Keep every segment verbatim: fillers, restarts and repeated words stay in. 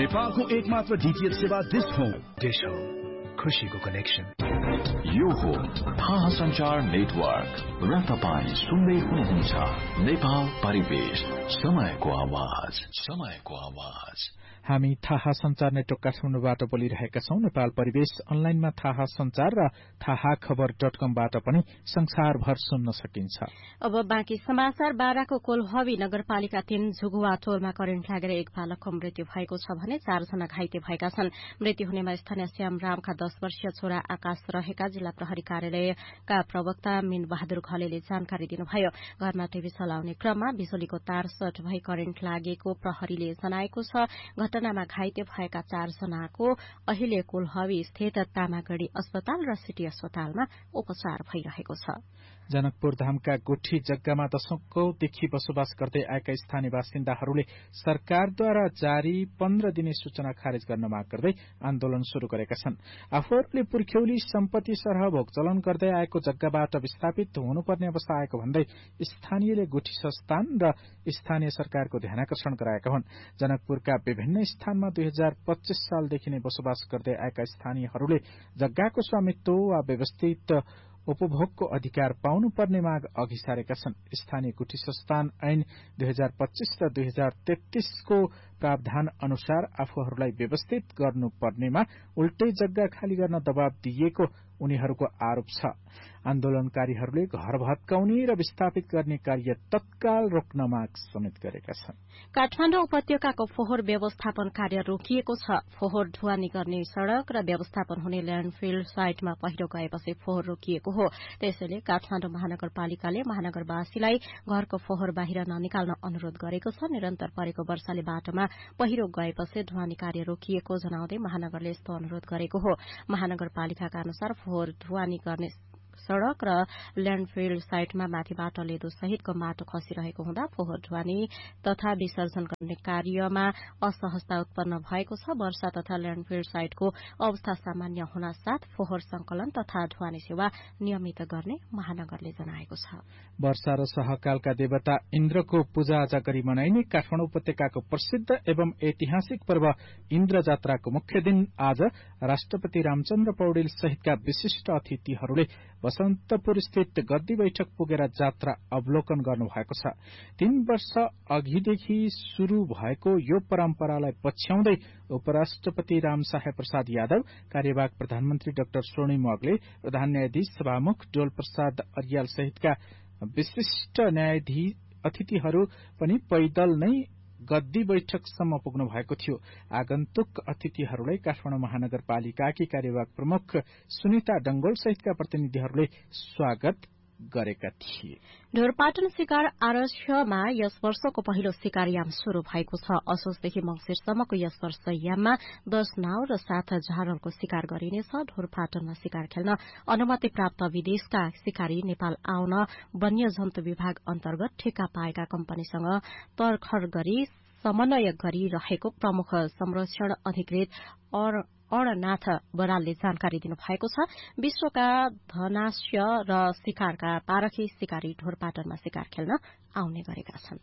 नेपालको एकमात्र डीटीएच सेवा डिश होम। डिश होम, खुशीको कनेक्सन। यो हो थाहा संचार नेटवर्क र तपाईँ सुन्दै हुनुहुन्छ नेपाल परिवेश, समयको आवाज, समयको आवाज। हामी थाहा संचार नेटवर्क काठमाडौँबाट बोलिरहेका छौं। नेपाल परिवेश अनलाइनमा थाहा संचार र थाहा खबर डट कमबाट पनि संसारभर सुन्न सकिन्छ। अब बाँकी समाचार। बाराको कोल्हवी नगरपालिका तीन झुगुवा टोलमा करेन्ट लागेर एक बालकको मृत्यु भएको छ भने चारजना घाइते भएका छन्। मृत्यु हुनेमा स्थानीय श्याम रामका दश वर्षीय छोरा आकाश रहेका जिल्ला प्रहरी कार्यालयका प्रवक्ता मीन बहादुर घलेले जानकारी दिनुभयो। घरमा टीभी चलाउने क्रममा बिजुलीको तार सर्ट भई करेन्ट लागेको प्रहरीले जनाएको छ। घटनामा घाइते भएका चारजनाको अहिले कोल्हवी स्थित तामागढ़ी अस्पताल र सिटी अस्पतालमा उपचार भइरहेको छ। जनकपुर धामका गोठी जग्गामा दशकौंदेखि बसोबास गर्दै आएका स्थानीय बासिन्दाहरूले सरकारद्वारा जारी पन्ध्र दिने सूचना खारेज गर्न माग गर्दै आन्दोलन शुरू गरेका छन्। आफूहरूले पुर्ख्यौली सम्पत्ति सरह भोगचलन गर्दै आएको जग्गाबाट विस्थापित हुनुपर्ने अवस्था आएको भन्दै स्थानीयले गोठी संस्थान र स्थानीय सरकारको ध्यानाकर्षण गराएका हुन्। जनकपुरका विभिन्न स्थानमा दुई हजार पच्चीस सालदेखि नै बसोबास गर्दै आएका स्थानीयहरूले जग्गाको स्वामित्व वा व्यवस्थित उपभोगको अधिकार पाउनुपर्ने माग अघि सारेका छन्। स्थानीय गुठी संस्थान ऐन दुई हजार पच्चीस र दुई हजार तेत्तीसको प्रावधान अनुसार आफूहरूलाई व्यवस्थित गर्नुपर्नेमा उल्टै जग्गा खाली गर्न दबाव दिइएको उनीहरूको आरोप छ। आन्दोलनकारीहरूले घर भत्काउने र विस्थापित गर्ने कार्य तत्काल रोक्न माग समेत गरेका छन्। काठमाडौँ उपत्यकाको फोहोर व्यवस्थापन कार्य रोकिएको छ। फोहोर ढुवानी गर्ने सड़क र व्यवस्थापन हुने ल्याण्डफिल साइटमा पहिरो गएपछि फोहोर रोकिएको हो। त्यसैले काठमाडौँ महानगरपालिकाले महानगरवासीलाई घरको फोहोर बाहिर ननिकाल्न अनुरोध गरेको छ। निरन्तर परेको वर्षाले बाटोमा पहिरो गएपछि ढुवानी कार्य रोकिएको जनाउँदै महानगरले यस्तो अनुरोध गरेको हो। महानगरपालिकाका अनुसार फोहोर ढुवानी गर्ने सड़क र ल्याण्डफिल साइटमा माथिबाट लेदो सहितको माटो खसिरहेको हुँदा फोहोर ढुवानी तथा विसर्जन गर्ने कार्यमा असहजता उत्पन्न भएको छ। वर्षा तथा ल्याण्डफिल साइटको अवस्था सामान्य हुन साथ फोहोर संकलन तथा ढुवानी सेवा नियमित गर्ने महानगरले जनाएको छ। वर्षा र सहकालका देवता इन्द्रको पूजा आजा गरी मनाइने काठमाडौँ उपत्यकाको प्रसिद्ध एवं ऐतिहासिक पर्व इन्द्र जात्राको मुख्य दिन आज राष्ट्रपति रामचन्द्र पौडेल सहितका विशिष्ट अतिथिहरूले बसन्तपुर स्थित गद्दी बैठक पुगेर जात्रा अवलोकन गर्नुभएको छ। तीन वर्ष अघिदेखि शुरू भएको यो परम्परालाई पछ्याउँदै उपराष्ट्रपति रामसाहेब प्रसाद यादव, कार्यवाहक प्रधानमन्त्री डाक्टर स्वर्णिम अग्ले, प्रधान न्यायाधीश सभामुख डोल प्रसाद अरियाल सहितका विशिष्ट न्यायाधीश अतिथिहरू पनि पैदल नै गद्दी बैठकसम्म पुग्नु भएको थियो। आगन्तुक अतिथिहरूलाई काठमाडौँ महानगरपालिकाकी कार्यवाहक प्रमुख सुनिता डंगोल सहितका प्रतिनिधिहरूले स्वागत गरेका थिए। ढोरपाटन शिकार आरक्षमा यस वर्षको पहिलो शिकार याम शुरू भएको छ। असोजदेखि मंगिरसम्मको यस वर्ष याममा दश नाव र सात झारलको शिकार गरिनेछ। ढोरपाटनमा शिकार खेल्न अनुमति प्राप्त विदेशका शिकारी नेपाल आउन वन्यजन्तु विभाग अन्तर्गत ठेक्का पाएका कम्पनीसँग तर्खर गरी समन्वय गरिरहेको प्रमुख संरक्षण अधिकृत अणनाथ बरालले जानकारी दिनुभएको छ। विश्वका धनाश्य र शिकारका पारखी शिकारी ढोरपाटनमा शिकार खेल्न आउने गरेका छन्।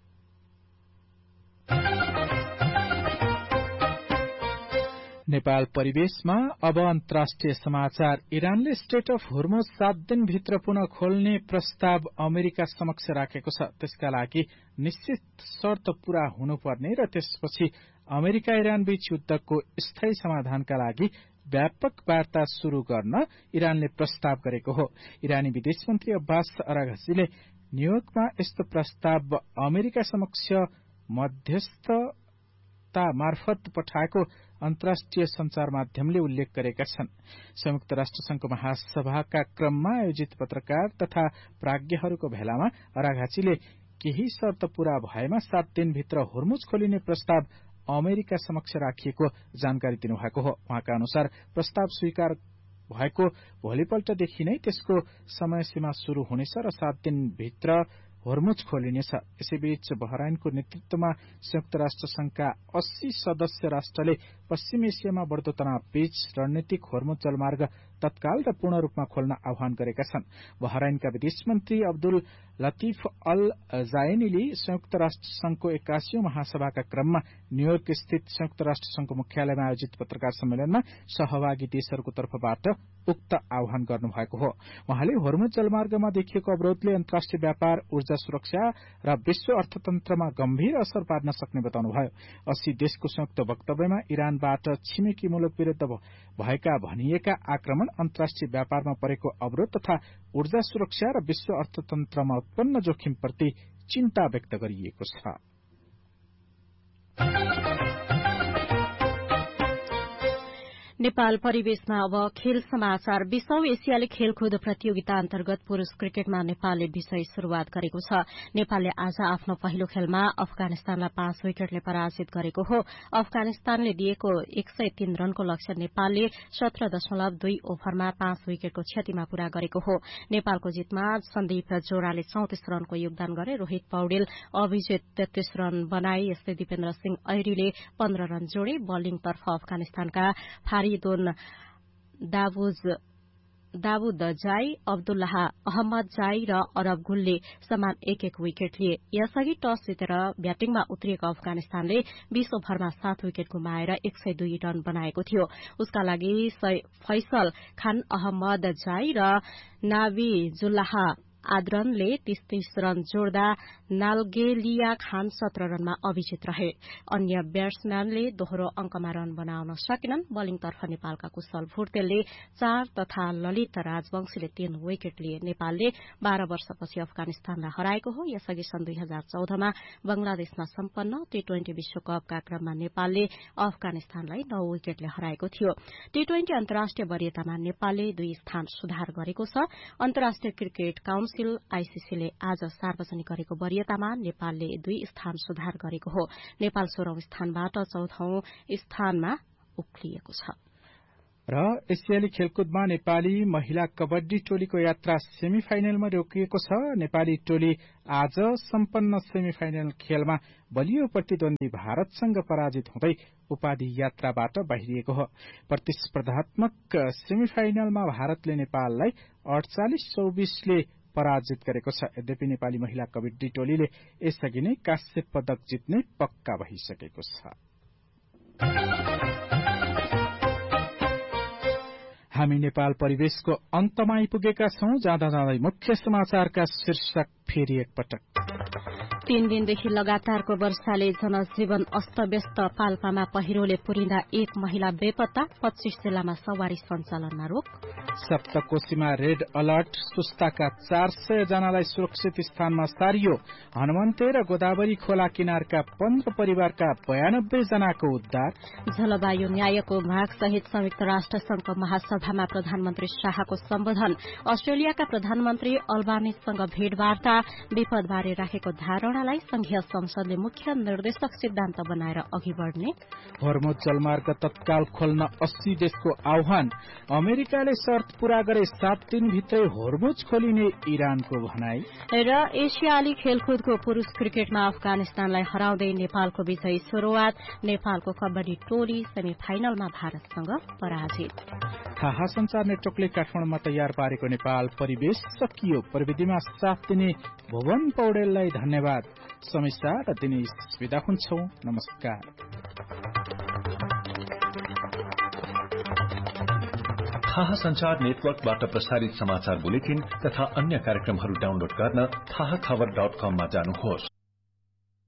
नेपाल परिवेशमा अब अन्तर्राष्ट्रिय समाचार। इरानले स्टेट अफ होर्मुज सात दिनभित्र पुनः खोल्ने प्रस्ताव अमेरिका समक्ष राखेको छ। त्यसका लागि निश्चित शर्त पूरा हुनुपर्ने र त्यसपछि अमेरिका इरान बीच युद्धको स्थायी समाधानका लागि व्यापक वार्ता शुरू गर्न इरानले प्रस्ताव गरेको हो। इरानी विदेश मन्त्री अब्बास अराघचीले न्यूयोर्कमा यस्तो प्रस्ताव अमेरिका समक्ष मध्यस्थता मार्फत पठाएको अन्तर्राष्ट्रिय संचार माध्यमले उल्लेख गरेका छन्। संयुक्त राष्ट्रसंघको महासभाका क्रममा आयोजित पत्रकार तथा प्राज्ञहरूको भेलामा अराघचीले केही शर्त पूरा भएमा सात दिनभित्र होर्मुज खोलिने प्रस्ताव अमेरिका समक्ष राखिएको जानकारी दिनुभएको हो। उहाँका अनुसार प्रस्ताव स्वीकार भएको भोलिपल्टदेखि नै त्यसको समयसीमा शुरू हुनेछ र सात दिनभित्र होर्मुज खोलिनेछ। यसैबीच बहराइनको नेतृत्वमा संयुक्त राष्ट्र संघका अस्सी सदस्य राष्ट्रले पश्चिम एसियामा बढ़दो तनाव बीच रणनीतिक होर्मुज जलमार्ग तत्काल र पूर्ण रूपमा खोल्न आह्वान गरेका छन्। बहराइनका विदेश मन्त्री अब्दुल लतीफ अल जायनीले संयुक्त राष्ट्र संघको एक्कासी महासभाका क्रममा न्यूयोर्क स्थित संयुक्त राष्ट्र संघको मुख्यालयमा आयोजित पत्रकार सम्मेलनमा सहभागी देशहरूको तर्फबाट उक्त आह्वान गर्नुभएको हो। उहाँले होर्मुज जलमार्गमा देखिएको अवरोधले अन्तर्राष्ट्रिय व्यापार, ऊर्जा सुरक्षा र विश्व अर्थतन्त्रमा गम्भीर असर पार्न सक्ने बताउनुभयो। अस्सी देशको संयुक्त वक्तव्यमा इरानबाट छिमेकी मुलुक विरूद्ध भएका भनिएका आक्रमण अन्तर्राष्ट्रिय व्यापारमा परेको अवरोध तथा ऊर्जा सुरक्षा र विश्व अर्थतन्त्रमा उत्पन्न जोखिमप्रति चिन्ता व्यक्त गरिएको छ। नेपाल परिवेशमा अब खेल समाचार। बीसौं एसियाली खेलकुद प्रतियोगिता अन्तर्गत पुरूष क्रिकेटमा नेपालले विजयी शुरूआत गरेको छ। नेपालले आज आफ्नो पहिलो खेलमा अफगानिस्तानलाई पाँच विकेटले पराजित गरेको हो। अफगानिस्तानले दिएको एक सय तीन रनको लक्ष्य नेपालले सत्र दशमलव दुई ओभरमा पाँच विकेटको क्षतिमा पूरा गरेको हो। नेपालको जितमा सन्दीप जोड़ाले चौतिस रनको योगदान गरे। रोहित पौडेल, अभिजित तेत्तीस रन बनाए। यस्तै दिपेन्द्र सिंह ऐरीले पन्ध्र रन जोडे। बलिङतर्फ अफगानिस्तानका फारिदोन दावुज दावुद जाई, अब्दुल्लाह अहमद जाई र अरब गुलले समान एक एक विकेट लिए। यसअघि टस जितेर ब्याटिङमा उत्रिएको अफगानिस्तानले बीस ओभरमा सात विकेट गुमाएर एक सय दुई रन बनाएको थियो। उसका लागि फैसल खान अहमद जाई र नाबिजुल्लाह आद्रनले तीस तीस रन जोड्दा नाल्गेलिया खान सत्र रनमा अभिजित रहे। अन्य ब्याट्सम्यानले दोहोरो अंकमा रन बनाउन सकेनन्। बलिङतर्फ नेपालका कुशल भुर्तेलले चार तथा ललित राजवंशीले तीन विकेट लिए। नेपालले बाह्र वर्षपछि अफगानिस्तानलाई हराएको हो। यसअघि सन् दुई हजार चौधमा बंगलादेशमा सम्पन्न टी ट्वेन्टी विश्वकपका क्रममा नेपालले अफगानिस्तानलाई नौ विकेटले हराएको थियो। टी ट्वेन्टी अन्तर्राष्ट्रिय वरियतामा नेपालले दुई स्थान सुधार गरेको छ। अन्तर्राष्ट्रिय क्रिकेट काउन्सिल आईसीसीले आज सार्वजनिक गरेको वरियतामा नेपालले दुई स्थान सुधार गरेको हो। नेपाल सोह्रौं स्थानबाट चौधौं स्थानमा उक्लिएको छ। र एसियाली खेलकुदमा नेपाली महिला कबड्डी टोलीको यात्रा सेमी फाइनलमा रोकिएको छ। नेपाली टोली आज सम्पन्न सेमी फाइनल खेलमा बलियो प्रतिद्वन्दी भारतसँग पराजित हुँदै उपाधि यात्राबाट बाहिरिएको हो। प्रतिस्पर्धात्मक सेमी फाइनलमा भारतले नेपाललाई अडचालिस चौबिसले पराजित गरेको छ। यद्यपि नेपाली महिला कबड्डी टोलीले यसअघि नै कांस्य पदक जित्ने पक्का भइसकेको छ। हामी नेपाल परिवेशको अन्तमा आइपुगेका छौं। जाँदा जाँदै मुख्य समाचारका शीर्षक फेरि एकपटक। तीन दिनदेखि लगातारको वर्षाले जनजीवन अस्तव्यस्त। पाल्पामा पहिरोले पुरिँदा एक महिला बेपत्ता। पच्चीस जिल्लामा सवारी सञ्चालनमा रोक। सप्तकोशीमा रेड अलर्ट। सुस्ताका चार सय जनालाई सुरक्षित स्थानमा सारियो। हनुमन्ते र गोदावरी खोला किनारका पन्ध्र परिवारका बयानब्बे जनाको उद्धार। जलवायु न्यायको माग सहित संयुक्त राष्ट्र संघको महासभामा प्रधानमन्त्री शाहको सम्बोधन। अस्ट्रेलियाका प्रधानमन्त्री अल्बानीसँग भेटवार्ता। विपदबारे राखेको धारणालाई संघीय संसदले मुख्य निर्देशक सिद्धान्त बनाएर अघि बढ़ने। होर्मुज जलमार्ग तत्काल खोल्न अस्सी देशको आह्वान। अमेरिकाले शर्त पूरा गरे सात दिनभित्रै होर्मुज खोलिने इरानको भनाई। र एसियाली खेलकुदको पुरूष क्रिकेटमा अफगानिस्तानलाई हराउँदै नेपालको विजयी शुरूआत। नेपालको कबड्डी टोली सेमी फाइनलमा भारतसँग पराजित। थाहा संचार नेटवर्कले काठमाडौँमा तयार पारेको नेपाल परिवेश सकियो। प्रविधिमा साथ दिने भुवन पौडेललाई धन्यवाद। समीक्षा र दिनेश विदा हुन्छौं। नमस्कार। थाहा संचार नेटवर्कबाट प्रसारित समाचार बुलेटिन तथा अन्य कार्यक्रमहरू डाउनलोड गर्न थाहा खबर डट कममा जानुहोस्।